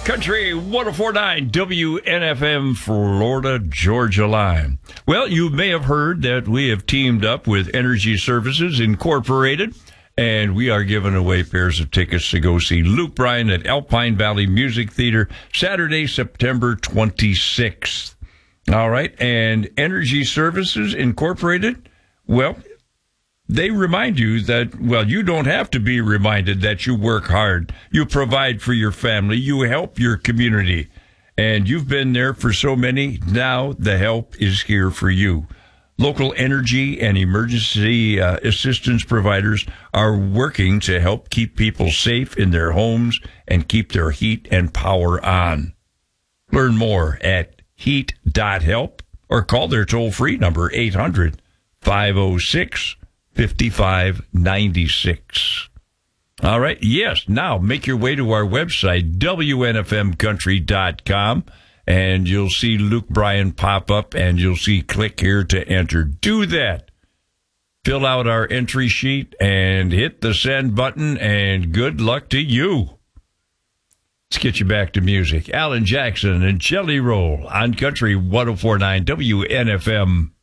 Country 104.9 WNFM Florida Georgia line. Well, you may have heard that we have teamed up with Energy Services Incorporated, and we are giving away pairs of tickets to go see Luke Bryan at Alpine Valley Music Theater Saturday, September 26th. All right, and Energy Services Incorporated, well, they remind you that, well, you don't have to be reminded that you work hard. You provide for your family. You help your community. And you've been there for so many. Now the help is here for you. Local energy and emergency assistance providers are working to help keep people safe in their homes and keep their heat and power on. Learn more at heat.help or call their toll-free number 800-506-5596. All right. Yes. Now make your way to our website, WNFMcountry.com, and you'll see Luke Bryan pop up, and you'll see click here to enter. Do that. Fill out our entry sheet and hit the send button, and good luck to you. Let's get you back to music. Alan Jackson and Jelly Roll on Country 104.9 WNFM.